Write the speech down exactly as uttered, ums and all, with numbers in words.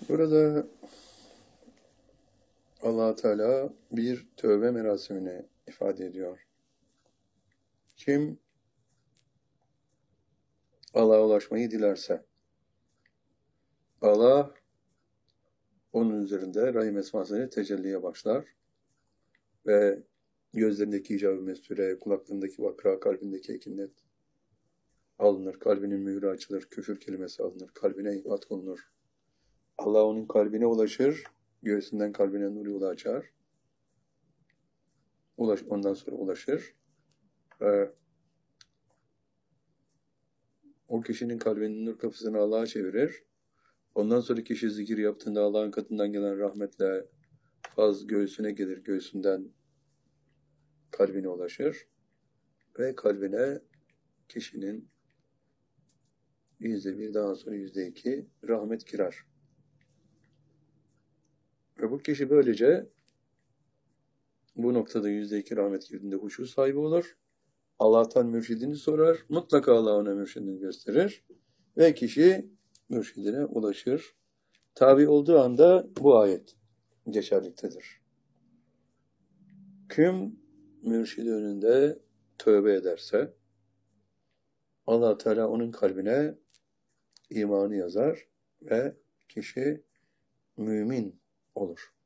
Burada Allah Teala bir tövbe merasimini ifade ediyor. Kim Allah'a ulaşmayı dilerse, Allah onun üzerinde Rahim esmasıyla tecelliye başlar ve gözlerindeki icab-ı mesture, kulaklarındaki vakra, kalbindeki ekinnet alınır, kalbinin mührü açılır, küfür kelimesi alınır, kalbine iman konulur. Allah onun kalbine ulaşır, göğsünden kalbine nur yolu açar. Ulaş, ondan sonra ulaşır. Ee, o kişinin kalbinin nur kapısını Allah'a çevirir. Ondan sonra kişi zikir yaptığında Allah'ın katından gelen rahmetle faz göğsüne gelir, göğsünden kalbine ulaşır. Ve kalbine kişinin yüzde bir, daha sonra yüzde iki rahmet girer. Ve bu kişi böylece bu noktada yüzde iki rahmet girdiğinde huşu sahibi olur. Allah'tan mürşidini sorar. Mutlaka Allah ona mürşidini gösterir. Ve kişi mürşidine ulaşır. Tabi olduğu anda bu ayet geçerliktedir. Kim mürşidi önünde tövbe ederse Allah Teala onun kalbine imanı yazar ve kişi mümin olur.